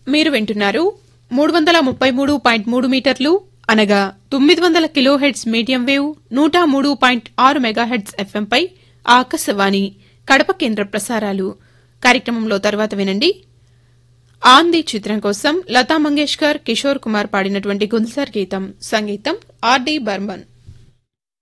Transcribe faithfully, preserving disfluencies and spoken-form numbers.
మీరు వింటున్నారు మూడు వందల ముప్పై మూడు పాయింట్ మూడు మీటర్లు అనగా తొమ్మిది వందల కిలోహెర్ట్జ్ మీడియం వేవ్ నూట మూడు పాయింట్ ఆరు మెగాహెర్ట్జ్ ఎఫ్ఎంపై ఆకాశవాణి కడప కేంద్ర ప్రసారాలు. కార్యక్రమంలో తర్వాత వినండి. ఆంది చిత్రం కోసం లతా మంగేష్కర్, కిషోర్ కుమార్ పాడినటువంటి గుల్జార్ గీతం. సంగీతం ఆర్ డి బర్మన్.